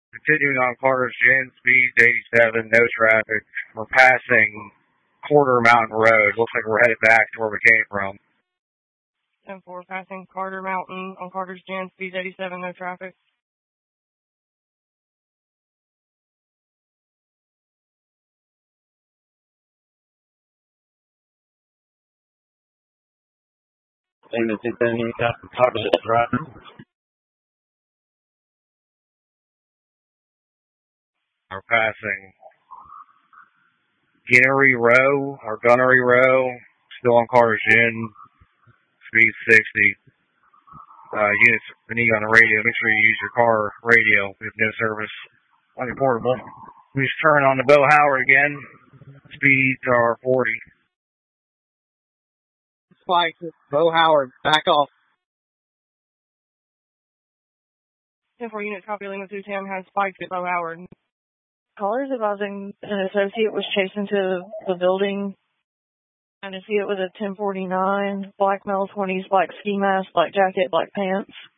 Continuing on Carter's Gin, speed 87, no traffic. We're passing Quarter Mountain Road. Looks like we're headed back to where we came from. 10-4, passing Carter Mountain on Carter's Gin, speed 87, no traffic. Payment 270, Carter driving. We're passing Gunnery Row, still on Carter's Gin, speed 60. Units beneath on the radio, make sure you use your car radio. We have no service on your portable. We just turn on the Bo Howard again. Speeds are 40. Spike, Bo Howard, back off. 10-4 units, copy Lima 210, has spiked at Bo Howard. Callers advising an associate was chasing to the building. And to see it was a 1049, black male 20s, black ski mask, black jacket, black pants.